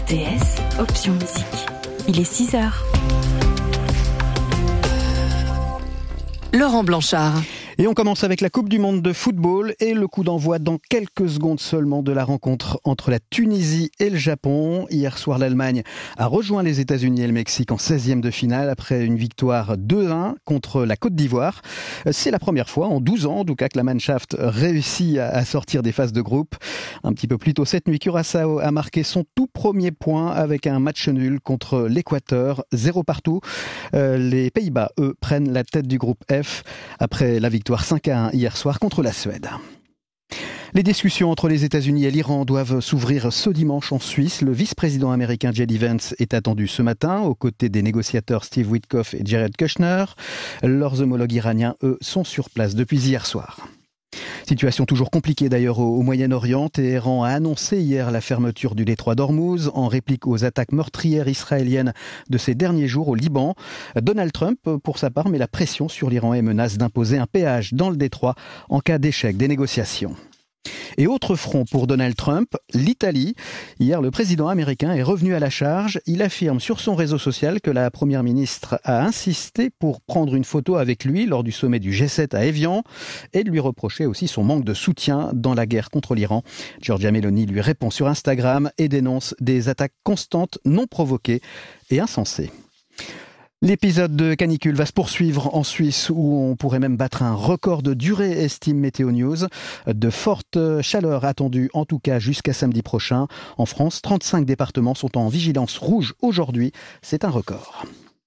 RTS, option musique. Il est 6h. Laurent Blanchard. Et on commence avec la Coupe du Monde de football et le coup d'envoi dans quelques secondes seulement de la rencontre entre la Tunisie et le Japon. Hier soir, l'Allemagne a rejoint les États-Unis et le Mexique en 16e de finale après une victoire 2-1 contre la Côte d'Ivoire. C'est la première fois en 12 ans, en tout cas, que la Mannschaft réussit à sortir des phases de groupe. Un petit peu plus tôt cette nuit, Curaçao a marqué son tout premier point avec un match nul contre l'Équateur, 0 partout. Les Pays-Bas, eux, prennent la tête du groupe F après la victoire 5-1 hier soir contre la Suède. Les discussions entre les États-Unis et l'Iran doivent s'ouvrir ce dimanche en Suisse. Le vice-président américain J.D. Vance est attendu ce matin aux côtés des négociateurs Steve Witkoff et Jared Kushner. Leurs homologues iraniens, eux, sont sur place depuis hier soir. Situation toujours compliquée d'ailleurs au Moyen-Orient. Téhéran a annoncé hier la fermeture du détroit d'Ormuz en réplique aux attaques meurtrières israéliennes de ces derniers jours au Liban. Donald Trump, pour sa part, met la pression sur l'Iran et menace d'imposer un péage dans le détroit en cas d'échec des négociations. Et autre front pour Donald Trump, l'Italie. Hier, le président américain est revenu à la charge. Il affirme sur son réseau social que la première ministre a insisté pour prendre une photo avec lui lors du sommet du G7 à Évian et de lui reprocher aussi son manque de soutien dans la guerre contre l'Iran. Giorgia Meloni lui répond sur Instagram et dénonce des attaques constantes, non provoquées et insensées. L'épisode de canicule va se poursuivre en Suisse où on pourrait même battre un record de durée, estime Météo News. De fortes chaleurs attendues en tout cas jusqu'à samedi prochain. En France, 35 départements sont en vigilance rouge aujourd'hui. C'est un record.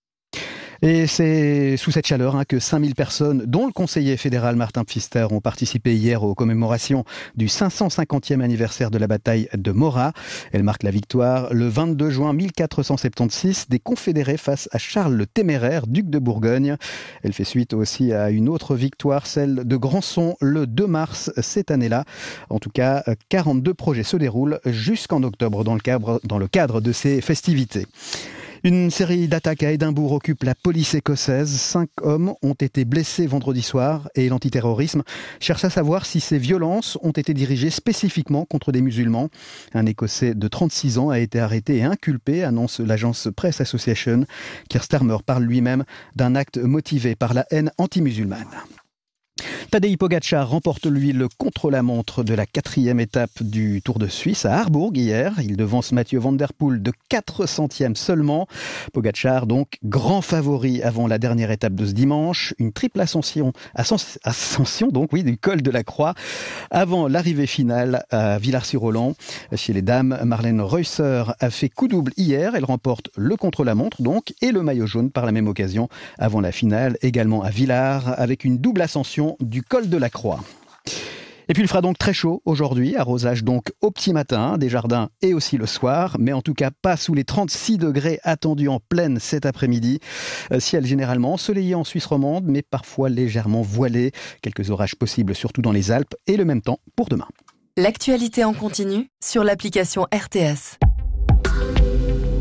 Et c'est sous cette chaleur que 5000 personnes, dont le conseiller fédéral Martin Pfister, ont participé hier aux commémorations du 550e anniversaire de la bataille de Morat. Elle marque la victoire le 22 juin 1476 des Confédérés face à Charles le Téméraire, duc de Bourgogne. Elle fait suite aussi à une autre victoire, celle de Grandson, le 2 mars cette année-là. En tout cas, 42 projets se déroulent jusqu'en octobre dans le cadre de ces festivités. Une série d'attaques à Édimbourg occupe la police écossaise. 5 hommes ont été blessés vendredi soir et l'antiterrorisme cherche à savoir si ces violences ont été dirigées spécifiquement contre des musulmans. Un Écossais de 36 ans a été arrêté et inculpé, annonce l'agence Press Association. Keir Starmer parle lui-même d'un acte motivé par la haine anti-musulmane. Tadej Pogačar remporte lui le contre-la-montre de la 4e étape du Tour de Suisse à Harburg hier. Il devance Mathieu Van Der Poel de 4 centièmes seulement. Pogačar donc grand favori avant la dernière étape de ce dimanche. Une triple ascension donc du col de la Croix avant l'arrivée finale à Villars-sur-Holland. Chez les dames, Marlène Reusser a fait coup double hier. Elle remporte le contre-la-montre donc et le maillot jaune par la même occasion avant la finale également à Villars avec une double ascension du col de la Croix. Et puis il fera donc très chaud aujourd'hui, arrosage donc au petit matin des jardins et aussi le soir, mais en tout cas pas sous les 36 degrés attendus en pleine cet après-midi. Ciel généralement ensoleillé en Suisse romande, mais parfois légèrement voilé. Quelques orages possibles surtout dans les Alpes et le même temps pour demain. L'actualité en continu sur l'application RTS.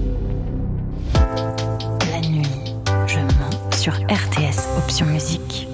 La nuit, je mens sur RTS, option musique.